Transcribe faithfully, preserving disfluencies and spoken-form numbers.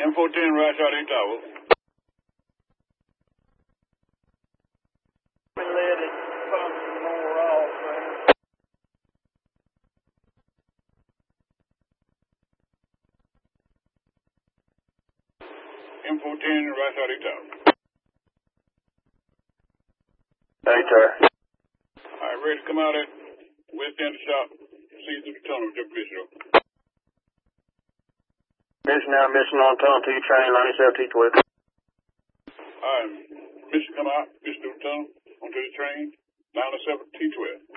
M fourteen, right shot, eight tower. We let it function more often. M fourteen, right shot, eight tower. Hey, sir. All right, ready to come out at west end of the shop. See through the tunnel, just mission. Mission now, mission on tunnel T train, line yourself T twelve. All right, mission come out, mission through the tunnel, onto the train, line yourself T twelve.